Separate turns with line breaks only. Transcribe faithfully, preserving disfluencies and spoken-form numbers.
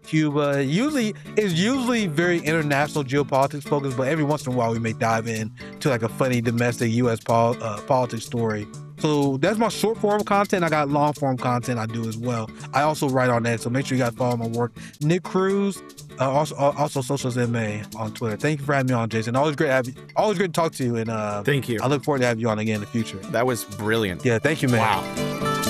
Cuba. Usually, it's usually very international geopolitics focused, but every once in a while we may dive in to like a funny domestic U S pol- uh, politics story. So that's my short form content. I got long form content I do as well. I also write on that, so make sure you guys follow my work. Nick Cruz, uh, also also Socials M A on Twitter. Thank you for having me on, Jason. Always great to have you. Always great to talk to you, and uh,
thank you.
I look forward to having you on again in the future.
That was brilliant.
Yeah, thank you, man.
Wow.